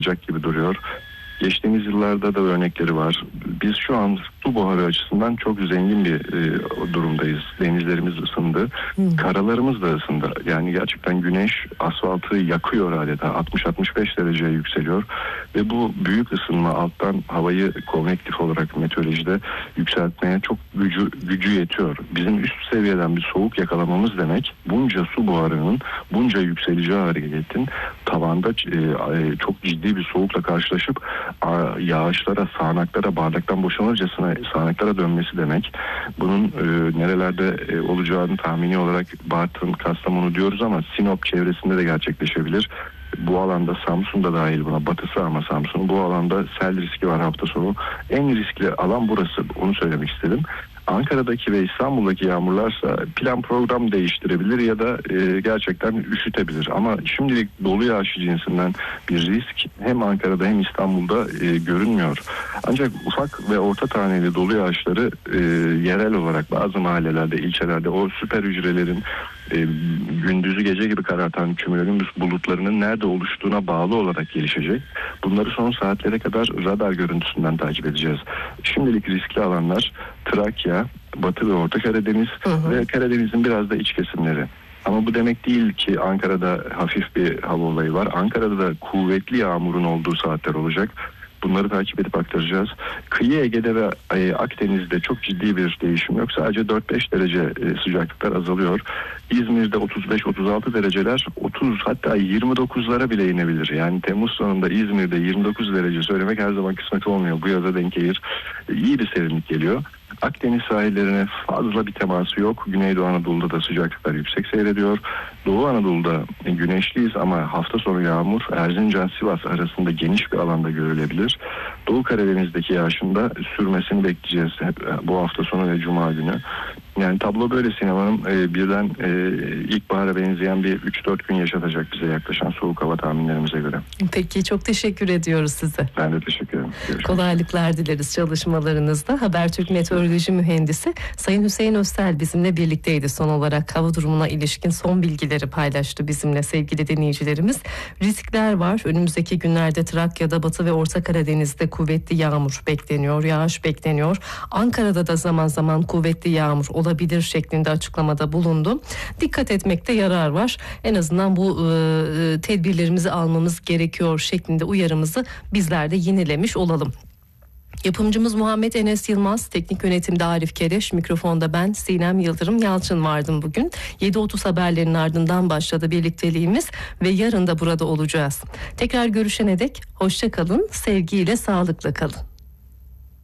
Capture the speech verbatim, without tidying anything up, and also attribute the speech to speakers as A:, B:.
A: olacak gibi duruyor. Geçtiğimiz yıllarda da örnekleri var. Biz şu an su buharı açısından çok zengin bir e, durumdayız. Denizlerimiz ısındı. Hmm. Karalarımız da ısındı. Yani gerçekten güneş asfaltı yakıyor adeta. altmış altmış beş dereceye yükseliyor. Ve bu büyük ısınma alttan havayı konvektif olarak meteorolojide yükseltmeye çok gücü, gücü yetiyor. Bizim üst seviyeden bir soğuk yakalamamız demek, bunca su buharının, bunca yükseleceği hareketin tavanda e, çok ciddi bir soğukla karşılaşıp yağışlara, sağanaklara, bardaktan boşanırcasına sağanaklara dönmesi demek. Bunun e, nerelerde e, olacağını tahmini olarak Bartın, Kastamonu diyoruz ama Sinop çevresinde de gerçekleşebilir. Bu alanda Samsun'da dahil buna, batısı ama Samsun. Bu alanda sel riski var hafta sonu. En riskli alan burası. Onu söylemek istedim. Ankara'daki ve İstanbul'daki yağmurlarsa plan program değiştirebilir ya da e, gerçekten üşütebilir. Ama şimdilik dolu yağışı cinsinden bir risk hem Ankara'da hem İstanbul'da e, görünmüyor. Ancak ufak ve orta taneli dolu yağışları e, yerel olarak bazı mahallelerde, ilçelerde o süper hücrelerin e, gündüzü gece gibi karartan kümülatif bulutlarının nerede oluştuğuna bağlı olarak gelişecek. Bunları son saatlere kadar radar görüntüsünden takip edeceğiz. Şimdilik riskli alanlar Trakya, Batı ve Orta Karadeniz hı hı. ve Karadeniz'in biraz da iç kesimleri. Ama bu demek değil ki Ankara'da hafif bir hava olayı var. Ankara'da da kuvvetli yağmurun olduğu saatler olacak. Bunları takip edip aktaracağız. Kıyı Ege'de ve Akdeniz'de çok ciddi bir değişim yok. Sadece dört beş derece sıcaklıklar azalıyor. İzmir'de otuz beş otuz altı dereceler otuz hatta yirmi dokuzlara bile inebilir. Yani Temmuz sonunda İzmir'de yirmi dokuz derece söylemek her zaman kısmet olmuyor. Bu yaza denk gelir. İyi bir serinlik geliyor. Akdeniz sahillerine fazla bir teması yok. Güneydoğu Anadolu'da da sıcaklıklar yüksek seyrediyor. Doğu Anadolu'da güneşliyiz ama hafta sonu yağmur Erzincan-Sivas arasında geniş bir alanda görülebilir. Doğu Karadeniz'deki yağışın da sürmesini bekleyeceğiz hep bu hafta sonu ve Cuma günü. Yani tablo böyle Sinem Hanım. Ee, birden e, ilkbahara benzeyen bir üç dört gün yaşatacak bize yaklaşan soğuk hava tahminlerimize göre.
B: Peki, çok teşekkür ediyoruz size.
A: Ben de teşekkür ederim. Görüşmek
B: Kolaylıklar dileriz çalışmalarınızda. Habertürk Meteoroloji Mühendisi Sayın Hüseyin Özsel bizimle birlikteydi. Son olarak hava durumuna ilişkin son bilgileri paylaştı bizimle sevgili dinleyicilerimiz. Riskler var. Önümüzdeki günlerde Trakya'da, Batı ve Orta Karadeniz'de kuvvetli yağmur bekleniyor. Yağış bekleniyor. Ankara'da da zaman zaman kuvvetli yağmur olabilir şeklinde açıklamada bulundu. Dikkat etmekte yarar var. En azından bu e, tedbirlerimizi almamız gerekiyor şeklinde uyarımızı bizler de yenilemiş olalım. Yapımcımız Muhammed Enes Yılmaz, teknik yönetimde Arif Kereş, mikrofonda ben Sinem Yıldırım Yalçın vardım bugün. yedi otuz haberlerin ardından başladı birlikteliğimiz ve yarın da burada olacağız. Tekrar görüşene dek hoşça kalın, sevgiyle, sağlıkla kalın.